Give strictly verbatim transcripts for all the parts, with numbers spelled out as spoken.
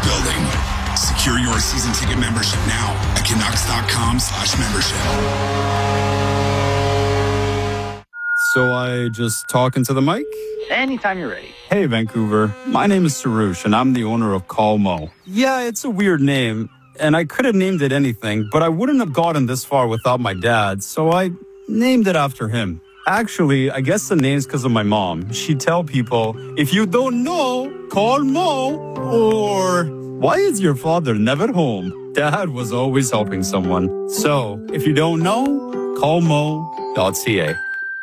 building. Secure your season ticket membership now at Canucks.com slash membership. So I just talk into the mic? Anytime you're ready. Hey, Vancouver. My name is Sarush, and I'm the owner of Call Mo. Yeah, it's a weird name, and I could have named it anything, but I wouldn't have gotten this far without my dad, so I named it after him. Actually, I guess the name's because of my mom. She'd tell people, if you don't know, call Mo, or why is your father never home? Dad was always helping someone. So, if you don't know, call mo dot c a.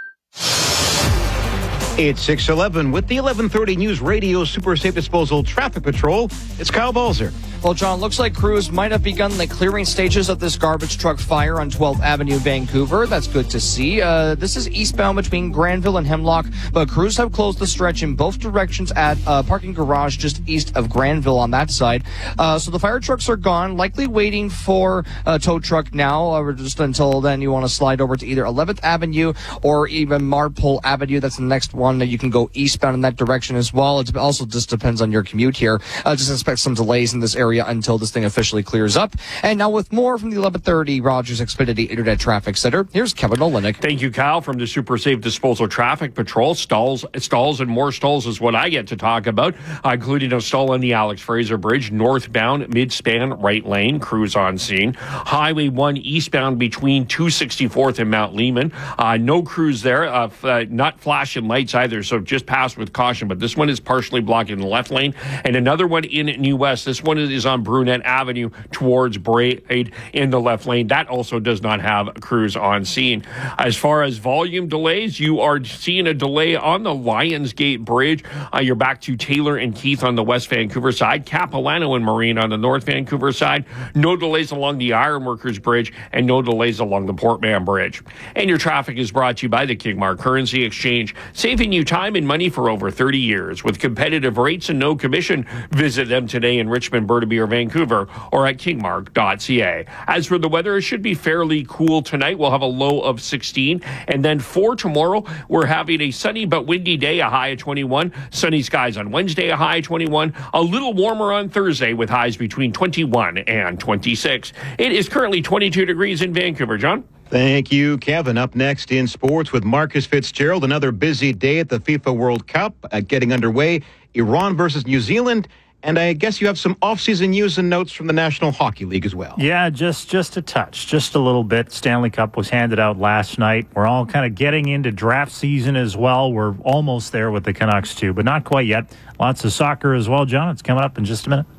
It's six eleven with the eleven thirty News Radio Super Safe Disposal Traffic Patrol. It's Kyle Balzer. Well, John, looks like crews might have begun the clearing stages of this garbage truck fire on twelfth Avenue, Vancouver. That's good to see. Uh, this is eastbound between Granville and Hemlock, but crews have closed the stretch in both directions at a parking garage just east of Granville on that side. Uh, so the fire trucks are gone, likely waiting for a tow truck now. Uh, just until then, you want to slide over to either eleventh Avenue or even Marpole Avenue. That's the next one. You can go eastbound in that direction as well. It also just depends on your commute here. Uh, just expect some delays in this area until this thing officially clears up. And now with more from the eleven thirty Rogers Xfinity Internet Traffic Center, here's Kevin Olenek. Thank you, Kyle, from the Super Safe Disposal Traffic Patrol. Stalls, stalls and more stalls is what I get to talk about, uh, including a stall on the Alex Fraser Bridge, northbound, mid-span, right lane, crews on scene. Highway one eastbound between two sixty-fourth and Mount Lehman. Uh, no crews there, uh, f- uh, not flashing lights either, so just pass with caution. But this one is partially blocking the left lane. And another one in New West. This one is on Brunette Avenue towards Braid in the left lane. That also does not have crews on scene. As far as volume delays, you are seeing a delay on the Lionsgate Bridge. Uh, you're back to Taylor and Keith on the West Vancouver side, Capilano and Marine on the North Vancouver side. No delays along the Ironworkers Bridge and no delays along the Portman Bridge. And your traffic is brought to you by the Kingmark Currency Exchange, saving you time and money for over thirty years with competitive rates and no commission. Visit them today in Richmond, Burnaby, or Vancouver, or at kingmark dot c a. As for the weather, it should be fairly cool tonight. We'll have a low of sixteen. And then for tomorrow, we're having a sunny but windy day, a high of twenty-one. Sunny skies on Wednesday, a high of twenty-one. A little warmer on Thursday with highs between twenty-one and twenty-six. It is currently twenty-two degrees in Vancouver. John? Thank you, Kevin. Up next in sports with Marcus Fitzgerald, another busy day at the FIFA World Cup uh, getting underway. Iran versus New Zealand. And I guess you have some off-season news and notes from the National Hockey League as well. Yeah, just just a touch, just a little bit. Stanley Cup was handed out last night. We're all kind of getting into draft season as well. We're almost there with the Canucks too, but not quite yet. Lots of soccer as well, John. It's coming up in just a minute.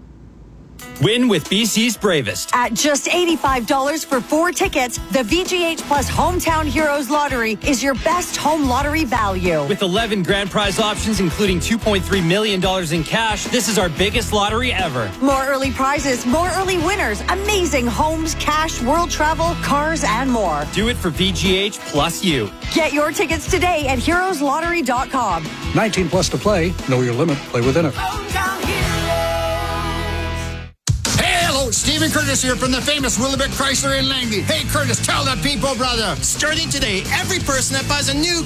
Win with B C's Bravest. At just eighty-five dollars for four tickets, the V G H Plus Hometown Heroes Lottery is your best home lottery value. With eleven grand prize options, including two point three million dollars in cash, this is our biggest lottery ever. More early prizes, more early winners, amazing homes, cash, world travel, cars, and more. Do it for V G H plus you. Get your tickets today at heroes lottery dot com. nineteen plus to play. Know your limit. Play within it. Hometown Heroes. Stephen Curtis here from the famous Willebrook Chrysler in Langley. Hey, Curtis, tell the people, brother. Starting today, every person that buys a new